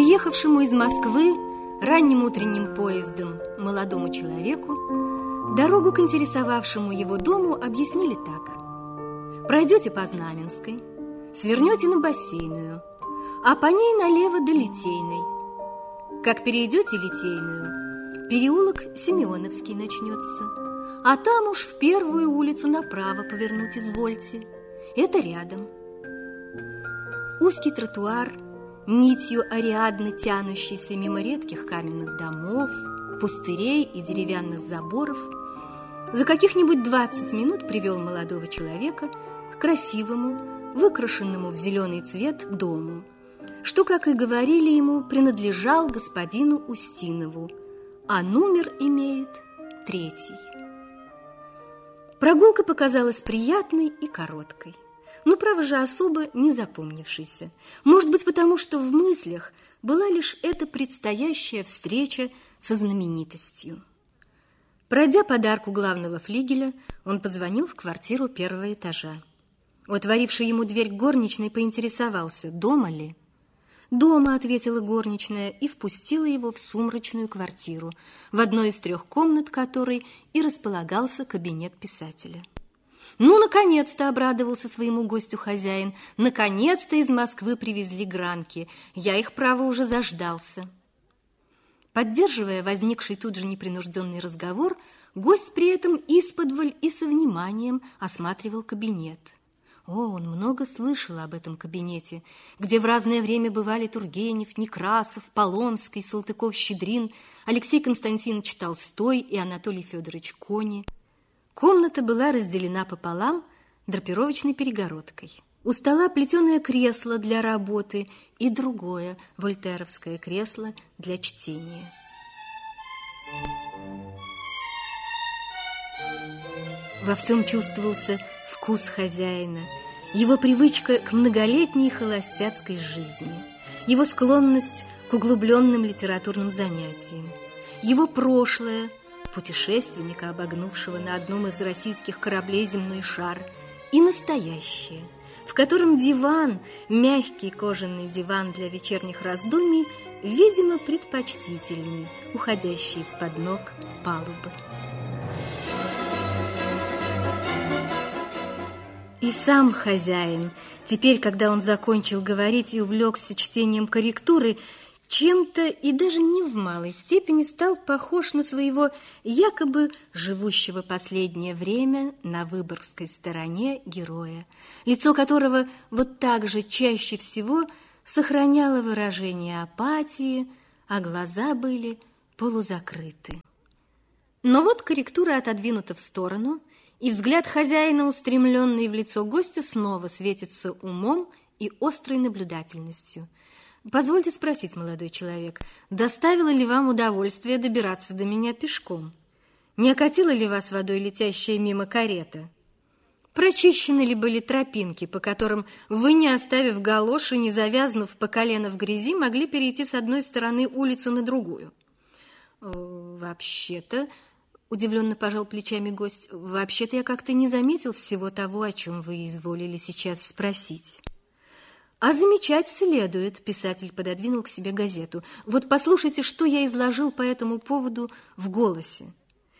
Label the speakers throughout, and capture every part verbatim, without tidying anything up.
Speaker 1: Приехавшему из Москвы ранним утренним поездом молодому человеку дорогу к интересовавшему его дому объяснили так. Пройдете по Знаменской, свернете на Бассейную, а по ней налево до Литейной. Как перейдете Литейную, переулок Симеоновский начнется, а там уж в первую улицу направо повернуть извольте. Это рядом. Узкий тротуар, нитью ариадно тянущийся мимо редких каменных домов, пустырей и деревянных заборов, за каких-нибудь двадцать минут привел молодого человека к красивому, выкрашенному в зеленый цвет дому, что, как и говорили ему, принадлежал господину Устинову, а номер имеет третий. Прогулка показалась приятной и короткой, но, право же, особо не запомнившейся. Может быть, потому что в мыслях была лишь эта предстоящая встреча со знаменитостью. Пройдя под арку главного флигеля, он позвонил в квартиру первого этажа. Отворивший ему дверь горничной поинтересовался, дома ли. «Дома», — ответила горничная и впустила его в сумрачную квартиру, в одной из трех комнат которой и располагался кабинет писателя. «Ну, наконец-то!» — обрадовался своему гостю хозяин. «Наконец-то из Москвы привезли гранки. Я их, право, уже заждался». Поддерживая возникший тут же непринужденный разговор, гость при этом исподволь и со вниманием осматривал кабинет. О, он много слышал об этом кабинете, где в разное время бывали Тургенев, Некрасов, Полонский, Салтыков-Щедрин, Алексей Константинович Толстой и Анатолий Федорович Кони. Комната была разделена пополам драпировочной перегородкой. У стола плетеное кресло для работы и другое вольтеровское кресло для чтения. Во всем чувствовался вкус хозяина, его привычка к многолетней холостяцкой жизни, его склонность к углубленным литературным занятиям, его прошлое, путешественника, обогнувшего на одном из российских кораблей земной шар, и настоящее, в котором диван, мягкий кожаный диван для вечерних раздумий, видимо, предпочтительней уходящий из-под ног палубы. И сам хозяин, теперь, когда он закончил говорить и увлекся чтением корректуры, чем-то и даже не в малой степени стал похож на своего якобы живущего последнее время на Выборгской стороне героя, лицо которого вот так же чаще всего сохраняло выражение апатии, а глаза были полузакрыты. Но вот корректура отодвинута в сторону, и взгляд хозяина, устремленный в лицо гостю, снова светится умом и острой наблюдательностью. «Позвольте спросить, молодой человек, доставило ли вам удовольствие добираться до меня пешком? Не окатила ли вас водой летящая мимо карета? Прочищены ли были тропинки, по которым вы, не оставив галоши, не завязнув по колено в грязи, могли перейти с одной стороны улицу на другую?» «Вообще-то...» — удивленно пожал плечами гость. «Вообще-то я как-то не заметил всего того, о чем вы изволили сейчас спросить». «А замечать следует», — писатель пододвинул к себе газету. «Вот послушайте, что я изложил по этому поводу в «Голосе».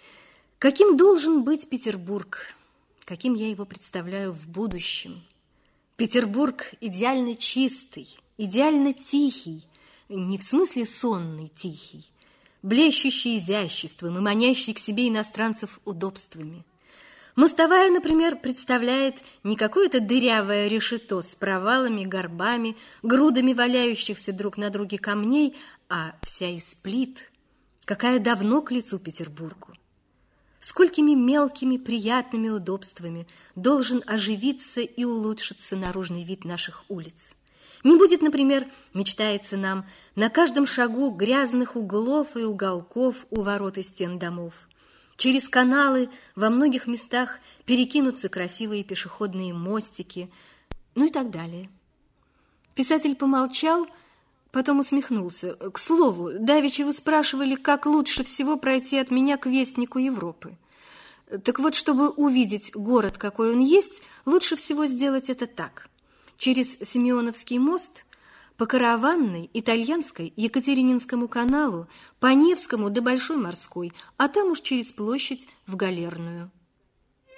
Speaker 1: Каким должен быть Петербург, каким я его представляю в будущем. Петербург идеально чистый, идеально тихий, не в смысле сонный тихий, блещущий изяществом и манящий к себе иностранцев удобствами. Мостовая, например, представляет не какое-то дырявое решето с провалами, горбами, грудами валяющихся друг на друге камней, а вся из плит, какая давно к лицу Петербургу. Сколькими мелкими приятными удобствами должен оживиться и улучшиться наружный вид наших улиц. Не будет, например, мечтается нам, на каждом шагу грязных углов и уголков у ворот и стен домов. Через каналы во многих местах перекинутся красивые пешеходные мостики, ну и так далее. Писатель помолчал, потом усмехнулся. «К слову, давеча вы спрашивали, как лучше всего пройти от меня к Вестнику Европы. Так вот, чтобы увидеть город, какой он есть, лучше всего сделать это так. Через Симеоновский мост по Караванной, Итальянской, Екатерининскому каналу, по Невскому до Большой Морской, а там уж через площадь в Галерную.